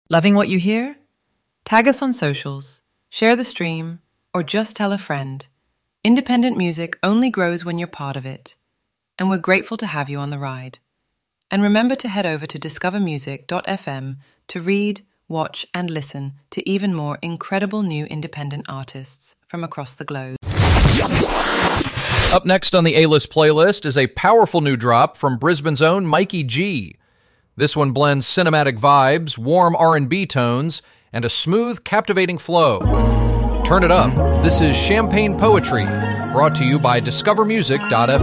Loving what you hear? Tag us on socials, share the stream, or just tell a friend. Independent music only grows when you're part of it, and we're grateful to have you on the ride. And remember to head over to discovermusic.fm to read, watch, and listen to even more incredible new independent artists from across the globe. Up next on the A-List playlist is a powerful new drop from Brisbane's own Mikey G. This one blends cinematic vibes, warm R&B tones, and a smooth, captivating flow. Turn it up. This is Champagne Poetry, brought to you by discovermusic.fm.